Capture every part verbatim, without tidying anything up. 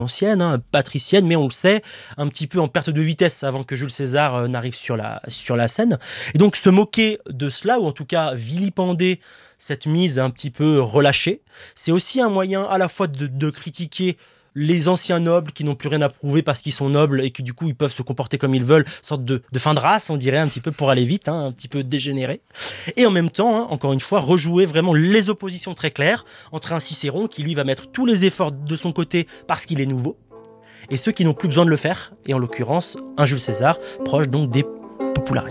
ancienne, hein, patricienne, mais on le sait, un petit peu en perte de vitesse avant que Jules César euh, n'arrive sur la, sur la scène. Et donc se moquer de cela, ou en tout cas vilipender cette mise un petit peu relâchée, c'est aussi un moyen à la fois de, de critiquer les anciens nobles qui n'ont plus rien à prouver parce qu'ils sont nobles et que du coup ils peuvent se comporter comme ils veulent, sorte de, de fin de race, on dirait, un petit peu pour aller vite, hein, un petit peu dégénéré. Et en même temps, hein, encore une fois, rejouer vraiment les oppositions très claires entre un Cicéron qui lui va mettre tous les efforts de son côté parce qu'il est nouveau, et ceux qui n'ont plus besoin de le faire, et en l'occurrence un Jules César, proche donc des populares.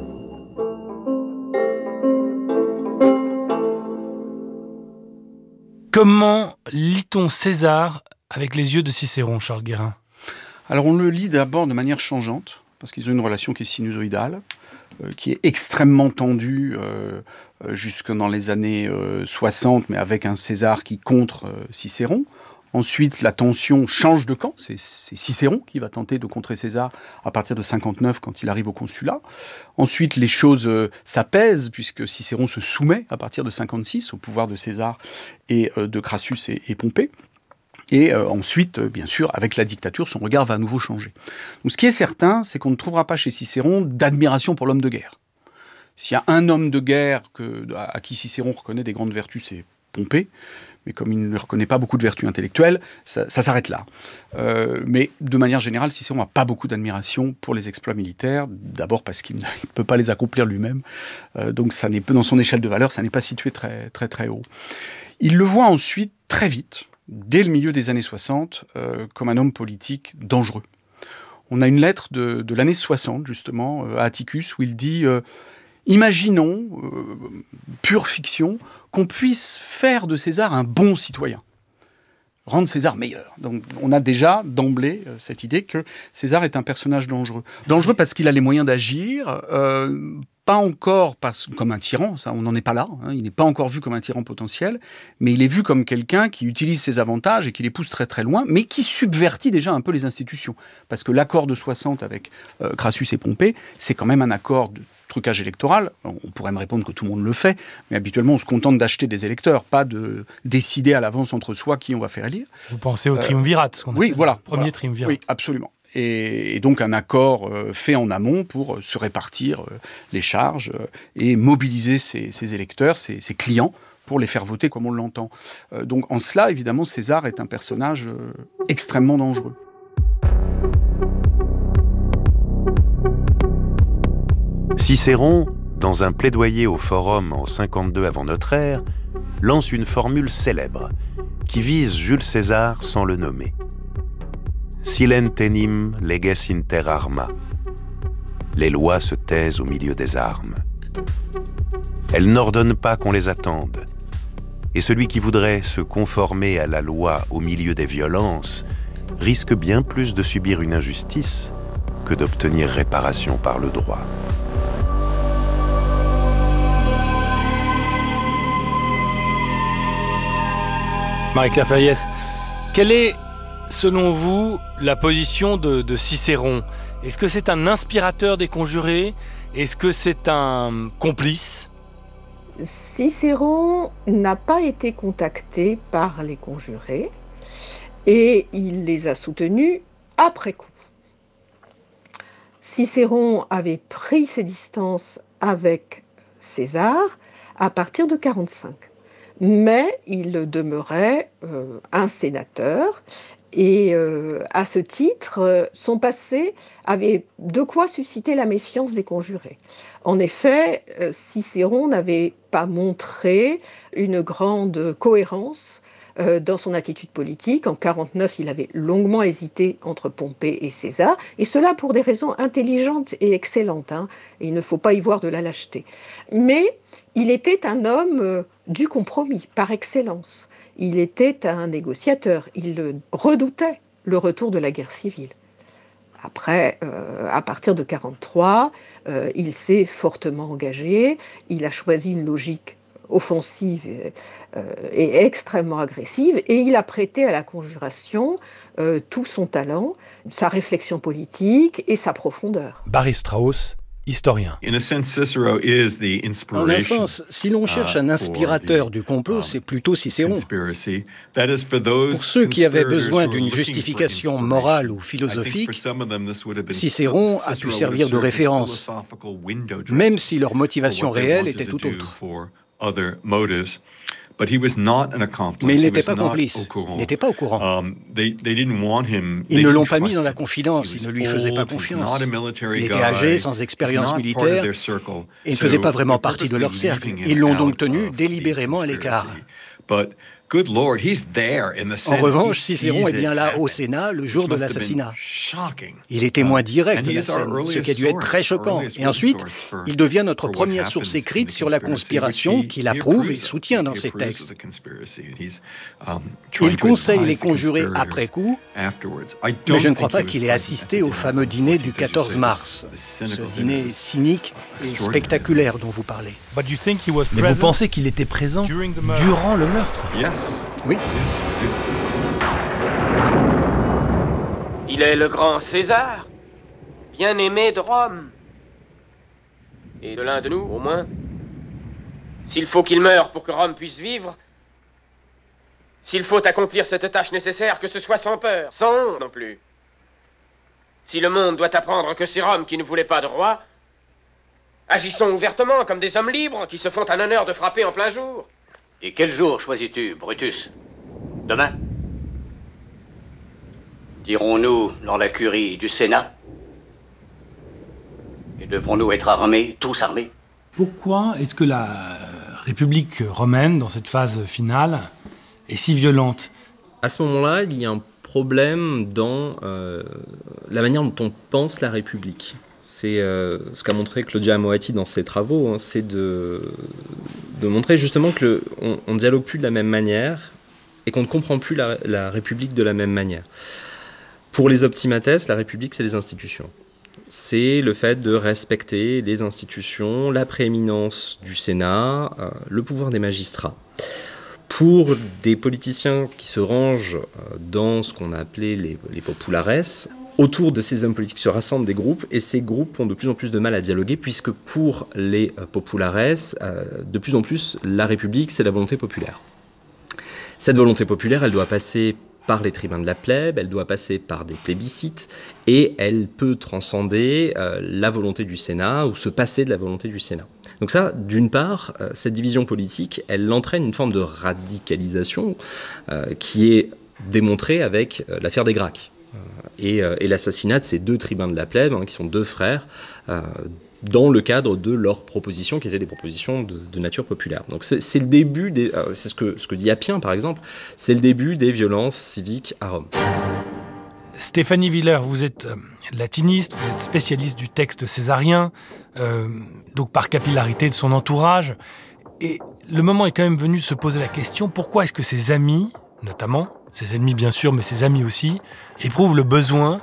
Comment lit-on César avec les yeux de Cicéron, Charles Guérin? Alors on le lit d'abord de manière changeante, parce qu'ils ont une relation qui est sinusoïdale, euh, qui est extrêmement tendue euh, jusque dans les années euh, soixante, mais avec un César qui contre euh, Cicéron. Ensuite, la tension change de camp. C'est, c'est Cicéron qui va tenter de contrer César à partir de cinquante-neuf, quand il arrive au consulat. Ensuite, les choses euh, s'apaisent, puisque Cicéron se soumet à partir de cinquante-six au pouvoir de César et euh, de Crassus et, et Pompée. Et euh, ensuite, euh, bien sûr, avec la dictature, son regard va à nouveau changer. Donc, ce qui est certain, c'est qu'on ne trouvera pas chez Cicéron d'admiration pour l'homme de guerre. S'il y a un homme de guerre que, à, à qui Cicéron reconnaît des grandes vertus, c'est Pompée. Mais comme il ne reconnaît pas beaucoup de vertus intellectuelles, ça, ça s'arrête là. Euh, mais de manière générale, Cicéron n'a pas beaucoup d'admiration pour les exploits militaires, d'abord parce qu'il ne peut pas les accomplir lui-même, euh, donc ça n'est, dans son échelle de valeur, ça n'est pas situé très, très, très haut. Il le voit ensuite, très vite, dès le milieu des années soixante, euh, comme un homme politique dangereux. On a une lettre de, de l'année soixante, justement, euh, à Atticus, où il dit euh, « Imaginons, euh, pure fiction, qu'on puisse faire de César un bon citoyen, rendre César meilleur. » Donc on a déjà d'emblée euh, cette idée que César est un personnage dangereux. Dangereux parce qu'il a les moyens d'agir, euh, pas encore parce, comme un tyran, ça, on n'en est pas là, hein, il n'est pas encore vu comme un tyran potentiel, mais il est vu comme quelqu'un qui utilise ses avantages et qui les pousse très très loin, mais qui subvertit déjà un peu les institutions. Parce que l'accord de soixante avec euh, Crassus et Pompée, c'est quand même un accord de trucage électoral. On pourrait me répondre que tout le monde le fait, mais habituellement on se contente d'acheter des électeurs, pas de décider à l'avance entre soi qui on va faire élire. Vous pensez au triumvirat, ce qu'on oui, appelle voilà, le premier voilà. triumvirat. Oui, absolument. Et, et donc un accord euh, fait en amont pour euh, se répartir euh, les charges euh, et mobiliser ses, ses électeurs, ses, ses clients, pour les faire voter comme on l'entend. Euh, donc en cela, évidemment, César est un personnage euh, extrêmement dangereux. Cicéron, dans un plaidoyer au Forum en cinquante-deux avant notre ère, lance une formule célèbre qui vise Jules César sans le nommer. Silentenim leges inter arma. Les lois se taisent au milieu des armes. Elles n'ordonnent pas qu'on les attende. Et celui qui voudrait se conformer à la loi au milieu des violences risque bien plus de subir une injustice que d'obtenir réparation par le droit. Marie-Claire Fayès, quelle est, selon vous, la position de, de Cicéron? Est-ce que c'est un inspirateur des conjurés? Est-ce que c'est un complice? Cicéron n'a pas été contacté par les conjurés et il les a soutenus après coup. Cicéron avait pris ses distances avec César à partir de quarante-cinq. Mais il demeurait euh, un sénateur et euh, à ce titre, euh, son passé avait de quoi susciter la méfiance des conjurés. En effet, euh, Cicéron n'avait pas montré une grande cohérence euh, dans son attitude politique. En quarante-neuf, il avait longuement hésité entre Pompée et César, et cela pour des raisons intelligentes et excellentes, hein. Il ne faut pas y voir de la lâcheté. Mais il était un homme euh, du compromis, par excellence. Il était un négociateur. Il redoutait le retour de la guerre civile. Après, euh, à partir de quarante-trois, euh, il s'est fortement engagé. Il a choisi une logique offensive et, euh, et extrêmement agressive. Et il a prêté à la conjuration euh, tout son talent, sa réflexion politique et sa profondeur. Barry Strauss, historien. En un sens, si l'on cherche un inspirateur du complot, c'est plutôt Cicéron. Pour ceux qui avaient besoin d'une justification morale ou philosophique, Cicéron a pu servir de référence, même si leur motivation réelle était tout autre. Mais il n'était pas complice, il n'était pas au courant. Ils ne l'ont pas mis dans la confidence, ils ne lui faisaient pas confiance. Il était âgé, sans expérience militaire, et ne faisait pas vraiment partie de leur cercle. Ils l'ont donc tenu délibérément à l'écart. En revanche, Cicéron est bien là au Sénat le jour de l'assassinat. Il est témoin direct de la scène, ce qui a dû être très choquant. Et ensuite, il devient notre première source écrite sur la conspiration qu'il approuve et soutient dans ses textes. Il conseille les conjurés après coup, mais je ne crois pas qu'il ait assisté au fameux dîner du quatorze mars, ce dîner cynique et spectaculaire dont vous parlez. Mais vous pensez qu'il était présent durant le meurtre ? Oui. Il est le grand César, bien-aimé de Rome. Et de l'un de nous, au moins. S'il faut qu'il meure pour que Rome puisse vivre, s'il faut accomplir cette tâche nécessaire, que ce soit sans peur, sans honte non plus. Si le monde doit apprendre que c'est Rome qui ne voulait pas de roi, agissons ouvertement comme des hommes libres qui se font un honneur de frapper en plein jour. Et quel jour choisis-tu, Brutus ? Demain ? Dirons-nous dans la curie du Sénat ? Et devrons-nous être armés, tous armés ? Pourquoi est-ce que la République romaine, dans cette phase finale, est si violente ? À ce moment-là, il y a un problème dans euh, la manière dont on pense la République. C'est euh, ce qu'a montré Claudia Moatti dans ses travaux, hein, c'est de, de montrer justement qu'on ne dialogue plus de la même manière et qu'on ne comprend plus la, la République de la même manière. Pour les optimates, la République, c'est les institutions. C'est le fait de respecter les institutions, la prééminence du Sénat, euh, le pouvoir des magistrats. Pour des politiciens qui se rangent euh, dans ce qu'on a appelé les, les populares, autour de ces hommes politiques se rassemblent des groupes et ces groupes ont de plus en plus de mal à dialoguer puisque pour les euh, populares, euh, de plus en plus, la République, c'est la volonté populaire. Cette volonté populaire, elle doit passer par les tribuns de la plèbe, elle doit passer par des plébiscites et elle peut transcender euh, la volonté du Sénat ou se passer de la volonté du Sénat. Donc ça, d'une part, euh, cette division politique, elle entraîne une forme de radicalisation euh, qui est démontrée avec euh, l'affaire des Gracques. Et, euh, et l'assassinat de ces deux tribuns de la plèbe, hein, qui sont deux frères, euh, dans le cadre de leurs propositions, qui étaient des propositions de, de nature populaire. Donc c'est, c'est le début, des, euh, c'est ce que, ce que dit Appien par exemple, c'est le début des violences civiques à Rome. Stéphanie Villers, vous êtes euh, latiniste, vous êtes spécialiste du texte césarien, euh, donc par capillarité de son entourage. Et le moment est quand même venu de se poser la question, pourquoi est-ce que ses amis, notamment, ses ennemis bien sûr, mais ses amis aussi, éprouvent le besoin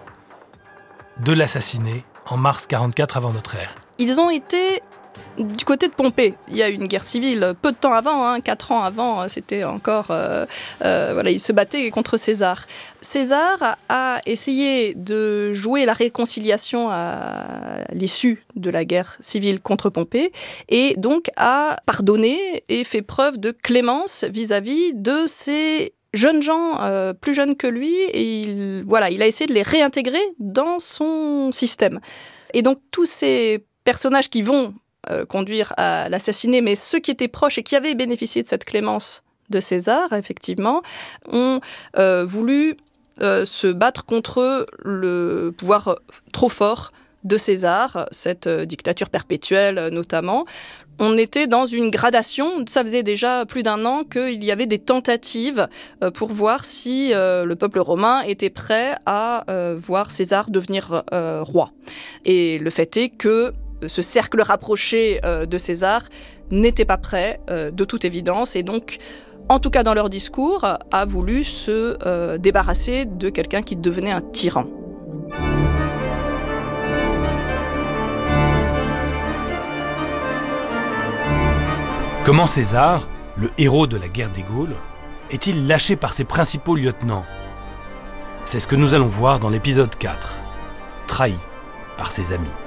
de l'assassiner en mars quarante-quatre avant notre ère. Ils ont été du côté de Pompée. Il y a eu une guerre civile peu de temps avant, hein, quatre ans avant, c'était encore... Euh, euh, voilà, ils se battaient contre César. César a, a essayé de jouer la réconciliation à l'issue de la guerre civile contre Pompée et donc a pardonné et fait preuve de clémence vis-à-vis de ses jeunes gens, euh, plus jeunes que lui, et il, voilà, il a essayé de les réintégrer dans son système. Et donc tous ces personnages qui vont euh, conduire à l'assassiner, mais ceux qui étaient proches et qui avaient bénéficié de cette clémence de César, effectivement, ont euh, voulu euh, se battre contre le pouvoir trop fort de César, cette euh, dictature perpétuelle notamment. On était dans une gradation, ça faisait déjà plus d'un an qu'il y avait des tentatives euh, pour voir si euh, le peuple romain était prêt à euh, voir César devenir euh, roi. Et le fait est que ce cercle rapproché euh, de César n'était pas prêt, euh, de toute évidence, et donc, en tout cas dans leur discours, a voulu se euh, débarrasser de quelqu'un qui devenait un tyran. Comment César, le héros de la guerre des Gaules, est-il lâché par ses principaux lieutenants ? C'est ce que nous allons voir dans l'épisode quatre, trahi par ses amis.